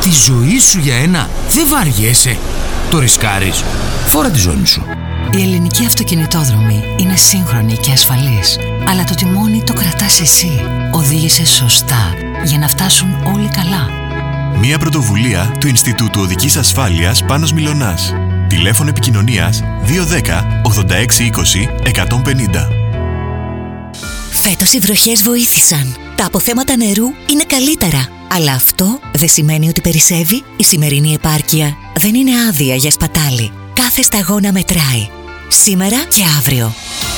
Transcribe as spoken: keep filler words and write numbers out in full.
Τη ζωή σου για ένα δεν βαριέσαι? Το ρισκάρεις? Φόρα τη ζώνη σου. Η ελληνική αυτοκινητόδρομη είναι σύγχρονη και ασφαλής, αλλά το τιμόνι το κρατάς εσύ. Οδήγησε σωστά για να φτάσουν όλοι καλά. Μια πρωτοβουλία του Ινστιτούτου Οδικής Ασφάλειας Πάνος Μιλωνάς. Τηλέφωνο επικοινωνίας δύο ένα μηδέν ογδόντα έξι είκοσι εκατόν πενήντα. Φέτος οι βροχές βοήθησαν. Τα αποθέματα νερού είναι καλύτερα. Αλλά αυτό δεν σημαίνει ότι περισσεύει. Η σημερινή επάρκεια δεν είναι άδεια για σπατάλη. Κάθε σταγόνα μετράει. Σήμερα και αύριο.